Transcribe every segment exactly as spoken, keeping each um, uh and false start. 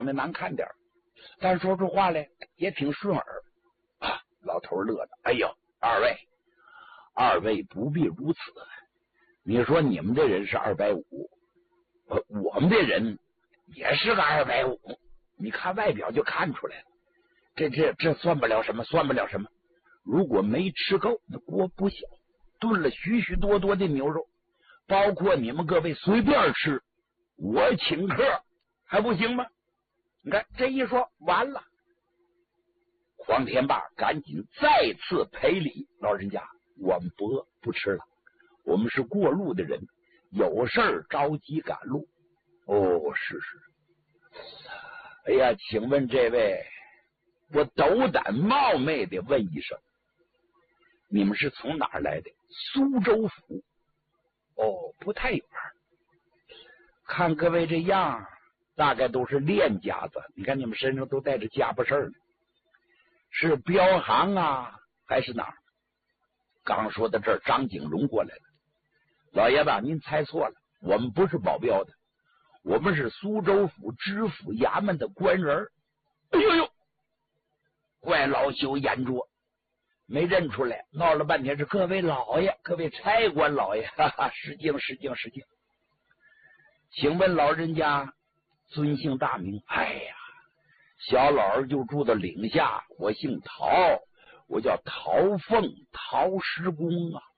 的难看点，但说出话来也挺顺耳啊。老头乐了，哎呦，二位，二位不必如此。你说你们这人是二百五，我们这人也是个二百五，你看外表就看出来了。这这这算不了什么，算不了什么。如果没吃够，那锅不小，炖了许许多多的牛肉，包括你们各位随便吃，我请客还不行吗？你看这一说完了，黄天霸赶紧再次赔礼，老人家，我们不饿不吃了，我们是过路的人，有事儿着急赶路。哦，是是。哎呀，请问这位，我斗胆冒昧的问一声，你们是从哪儿来的？苏州府。哦，不太远。看各位这样，大概都是练家子，你看你们身上都带着家伙事儿呢，是镖行啊还是哪儿？刚说到这儿，张景荣过来了。老爷子，您猜错了，我们不是保镖的，我们是苏州府知府衙门的官人。哎呦呦，怪老朽眼拙，没认出来，闹了半天是各位老爷，各位差官老爷，哈哈，失敬失敬失敬。请问老人家尊姓大名？哎呀，小老儿就住到岭下，我姓陶，我叫陶凤，陶师公啊。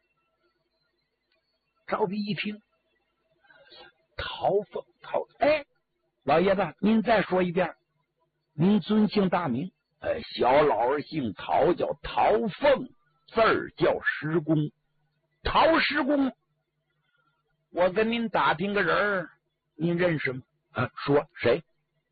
赵比一听，陶凤陶，哎，老爷子，您再说一遍，您尊姓大名？呃，小老儿姓陶，叫陶凤，字儿叫师公。陶师公，我跟您打听个人儿，您认识吗？啊，说谁？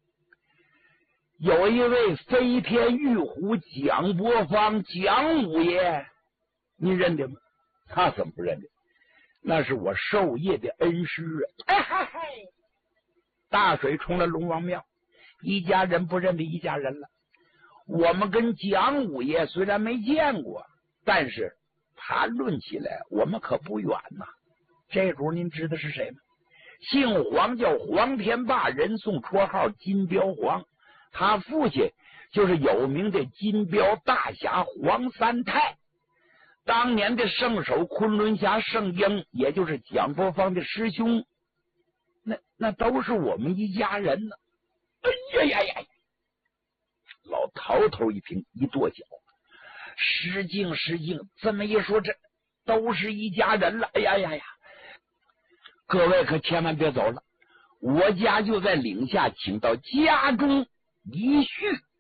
有一位飞天玉虎蒋伯方蒋五爷，您认得吗？他怎么不认得？那是我授业的恩师啊！哎嗨嗨，大水冲了龙王庙，一家人不认得一家人了。我们跟蒋五爷虽然没见过，但是谈论起来我们可不远呐。这主您知道是谁吗？姓黄，叫黄天霸，人送绰号金镖黄。他父亲就是有名的金镖大侠黄三太，当年的圣手昆仑侠圣婴，也就是蒋伯方的师兄，那那都是我们一家人呢。哎呀呀呀！老陶头一听一跺脚，失敬失敬，这么一说，这都是一家人了。哎呀呀呀！各位可千万别走了，我家就在岭下，请到家中一叙。